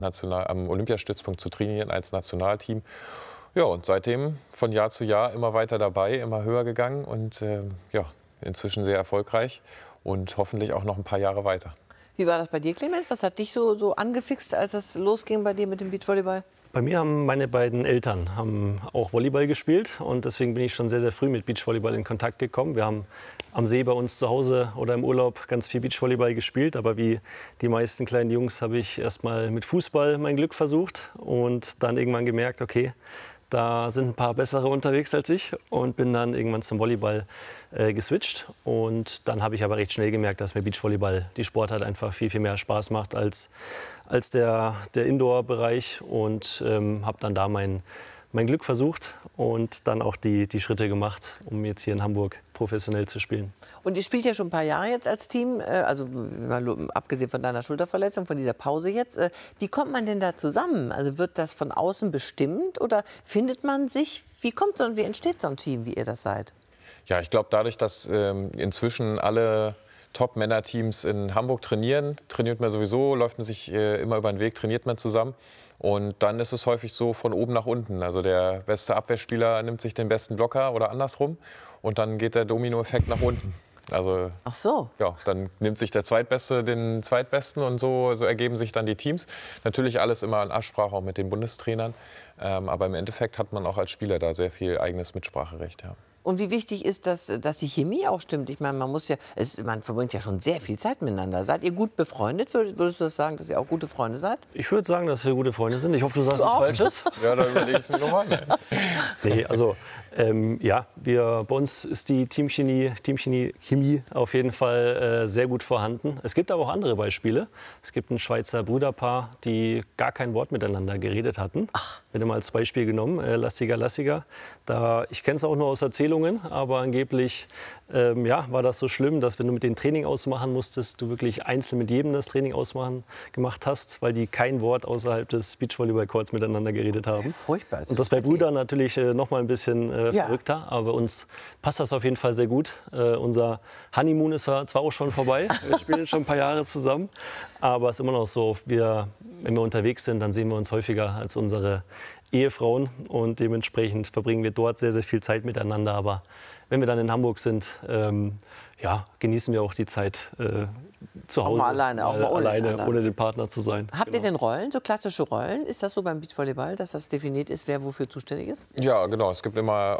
am Olympiastützpunkt zu trainieren als Nationalteam. Ja, und seitdem von Jahr zu Jahr immer weiter dabei, immer höher gegangen und ja, inzwischen sehr erfolgreich und hoffentlich auch noch ein paar Jahre weiter. Wie war das bei dir, Clemens? Was hat dich so angefixt, als es losging bei dir mit dem Beachvolleyball? Bei mir haben meine beiden Eltern auch Volleyball gespielt und deswegen bin ich schon sehr, sehr früh mit Beachvolleyball in Kontakt gekommen. Wir haben am See bei uns zu Hause oder im Urlaub ganz viel Beachvolleyball gespielt, aber wie die meisten kleinen Jungs habe ich erst mal mit Fußball mein Glück versucht und dann irgendwann gemerkt, okay, da sind ein paar bessere unterwegs als ich und bin dann irgendwann zum Volleyball geswitcht. Und dann habe ich aber recht schnell gemerkt, dass mir Beachvolleyball, die Sportart, einfach viel, viel mehr Spaß macht als der Indoor-Bereich. Und habe dann da mein Glück versucht und dann auch die Schritte gemacht, um jetzt hier in Hamburg professionell zu spielen. Und ihr spielt ja schon ein paar Jahre jetzt als Team, also mal abgesehen von deiner Schulterverletzung, von dieser Pause jetzt. Wie kommt man denn da zusammen? Also wird das von außen bestimmt oder findet man sich? Wie entsteht so ein Team, wie ihr das seid? Ja, ich glaube, dadurch, dass inzwischen alle Top-Männer-Teams in Hamburg trainieren, trainiert man sowieso, läuft man sich immer über den Weg, trainiert man zusammen. Und dann ist es häufig so von oben nach unten. Also der beste Abwehrspieler nimmt sich den besten Blocker oder andersrum. Und dann geht der Dominoeffekt nach unten. Also, ach so. Ja, dann nimmt sich der Zweitbeste den Zweitbesten und so ergeben sich dann die Teams. Natürlich alles immer in Absprache auch mit den Bundestrainern. Aber im Endeffekt hat man auch als Spieler da sehr viel eigenes Mitspracherecht. Ja. Und wie wichtig ist, dass die Chemie auch stimmt? Ich meine, man verbringt ja schon sehr viel Zeit miteinander. Seid ihr gut befreundet? Würdest du das sagen, dass ihr auch gute Freunde seid? Ich würde sagen, dass wir gute Freunde sind. Ich hoffe, du sagst nichts Falsches. Ja, da überlege ich es mir nochmal. Nee, also ja, bei uns ist die Teamchemie auf jeden Fall sehr gut vorhanden. Es gibt aber auch andere Beispiele. Es gibt ein Schweizer Brüderpaar, die gar kein Wort miteinander geredet hatten. Ach. Ich habe mal als Beispiel genommen, Lassiger. Ich kenne es auch nur aus Erzählungen, aber angeblich war das so schlimm, dass wenn du mit denen Training ausmachen musstest, du wirklich einzeln mit jedem das Training gemacht hast, weil die kein Wort außerhalb des Beachvolleyball-Courts miteinander geredet haben. Furchtbar. Und das bei Brüdern natürlich noch mal ein bisschen verrückter, aber bei uns passt das auf jeden Fall sehr gut. Unser Honeymoon ist zwar auch schon vorbei, wir spielen schon ein paar Jahre zusammen, aber es ist immer noch so, wenn wir unterwegs sind, dann sehen wir uns häufiger als unsere Ehefrauen und dementsprechend verbringen wir dort sehr, sehr viel Zeit miteinander. Aber wenn wir dann in Hamburg sind, genießen wir auch die Zeit zu Hause. Auch mal alleine, ohne den Partner zu sein. Habt ihr denn Rollen, so klassische Rollen? Ist das so beim Beachvolleyball, dass das definiert ist, wer wofür zuständig ist? Ja, genau. Es gibt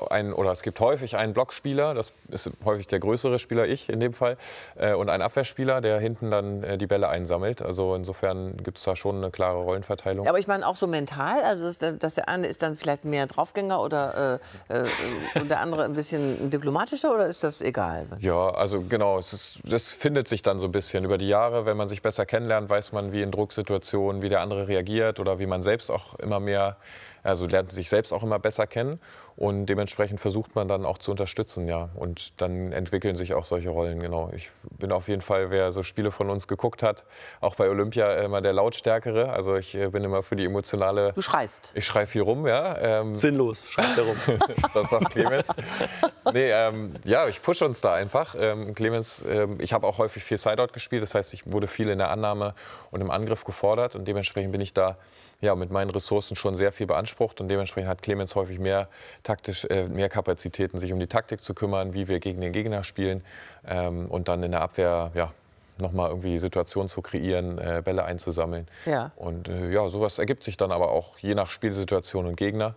häufig einen Blockspieler, das ist häufig der größere Spieler, ich in dem Fall, und einen Abwehrspieler, der hinten dann die Bälle einsammelt. Also insofern gibt es da schon eine klare Rollenverteilung. Aber ich meine auch so mental, also dass der eine ist dann vielleicht mehr Draufgänger oder und der andere ein bisschen diplomatischer, oder ist das egal? Ja, also genau, das findet sich dann so ein bisschen über die Jahre. Wenn man sich besser kennenlernt, weiß man, wie in Drucksituationen, wie der andere reagiert oder wie man selbst auch immer mehr, also lernt sich selbst auch immer besser kennen. Und dementsprechend versucht man dann auch zu unterstützen, ja. Und dann entwickeln sich auch solche Rollen, genau. Ich bin auf jeden Fall, wer so Spiele von uns geguckt hat, auch bei Olympia immer der Lautstärkere. Also ich bin immer für die emotionale... Du schreist. Ich schreie viel rum, ja. Sinnlos, schreit er rum. Das sagt Clemens. Nee, ich pushe uns da einfach. Clemens, ich habe auch häufig viel Sideout gespielt. Das heißt, ich wurde viel in der Annahme und im Angriff gefordert. Und dementsprechend bin ich da mit meinen Ressourcen schon sehr viel beansprucht. Und dementsprechend hat Clemens häufig mehr Kapazitäten, sich um die Taktik zu kümmern, wie wir gegen den Gegner spielen. Und dann in der Abwehr, nochmal irgendwie Situationen zu kreieren, Bälle einzusammeln. Ja. Und sowas ergibt sich dann aber auch je nach Spielsituation und Gegner.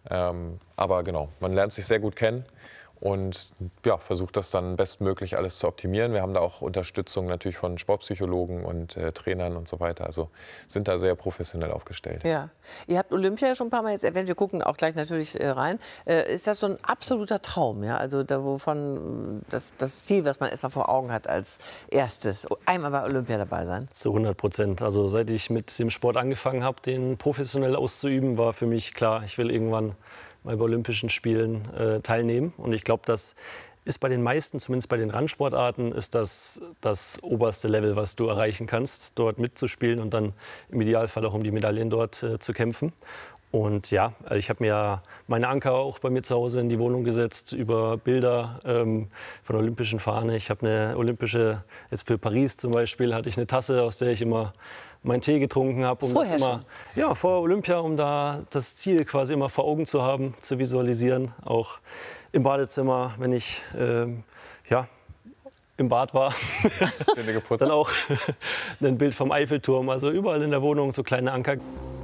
Aber genau, man lernt sich sehr gut kennen und versucht das dann bestmöglich alles zu optimieren. Wir haben da auch Unterstützung natürlich von Sportpsychologen und Trainern und so weiter. Also sind da sehr professionell aufgestellt. Ja. Ihr habt Olympia schon ein paar Mal jetzt erwähnt. Wir gucken auch gleich natürlich rein. Ist das so ein absoluter Traum? Ja? Also wovon das Ziel, was man erstmal vor Augen hat als erstes, einmal bei Olympia dabei sein? Zu 100%. Also seit ich mit dem Sport angefangen habe, den professionell auszuüben, war für mich klar, ich will irgendwann mal bei Olympischen Spielen teilnehmen. Und ich glaube, das ist bei den meisten, zumindest bei den Randsportarten, ist das oberste Level, was du erreichen kannst, dort mitzuspielen und dann im Idealfall auch um die Medaillen dort zu kämpfen. Und ja, ich habe mir meine Anker auch bei mir zu Hause in die Wohnung gesetzt über Bilder von der olympischen Fahne. Ich habe eine olympische, jetzt für Paris zum Beispiel, hatte ich eine Tasse, aus der ich immer meinen Tee getrunken habe, um das immer, ja, vor Olympia, um da das Ziel quasi immer vor Augen zu haben, zu visualisieren. Auch im Badezimmer, wenn ich ja, im Bad war, dann auch ein Bild vom Eiffelturm. Also überall in der Wohnung so kleine Anker.